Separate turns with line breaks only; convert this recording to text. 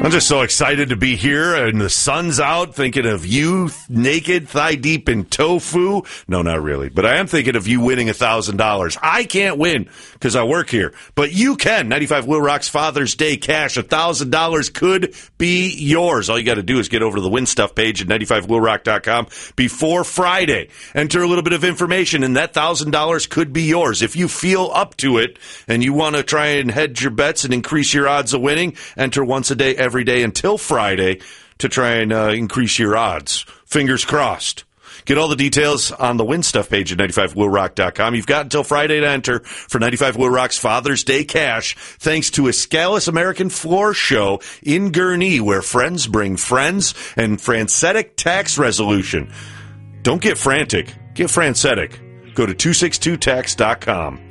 I'm just so excited to be here, and the sun's out, thinking of you naked, thigh deep in tofu. No, not really, but I am thinking of you winning $1,000. I can't win because I work here, but you can. 95 Will Rock's Father's Day cash, $1,000 could be yours. All you got to do is get over to the Win Stuff page at 95willrock.com before Friday. Enter a little bit of information, and that $1,000 could be yours. If you feel up to it and you want to try and hedge your bets and increase your odds of winning, enter once a day, every day until Friday to try and increase your odds. Fingers crossed. Get all the details on the Win Stuff page at 95willrock.com. You've got until Friday to enter for 95 Will Rock's Father's Day cash, thanks to Escalus American Floor Show in Gurnee, where friends bring friends, and Francetic Tax Resolution. Don't get frantic. Get Francetic. Go to 262tax.com.